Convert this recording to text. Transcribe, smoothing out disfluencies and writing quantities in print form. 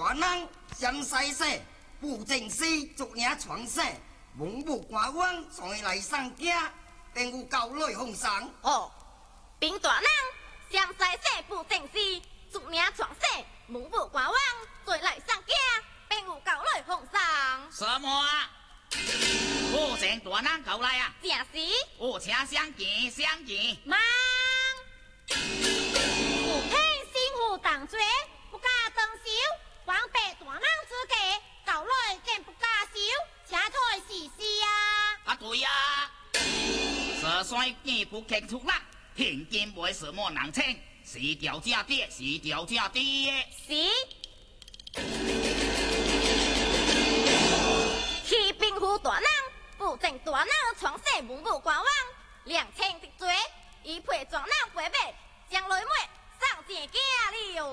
大人想西西不正式逐日传世，蒙古寡王再来上家，并有交来奉上。 哦，兵大人想西西不正式逐日传世，蒙古寡王再来上家，并有交来奉上。 什么啊？我请大人交来啊！ 正是。 我请相见相见。 忙。有听新妇当罪，不敢动手，枉被大人之家交来见不加收，请在试试啊！ 啊对呀、十岁见不见出啦，现今为什么人称是条家爹，是条家爹。 是。启禀府大人，不正大人传世蒙古官王，两清的罪，已陪壮人陪妹，将来妹上前家了。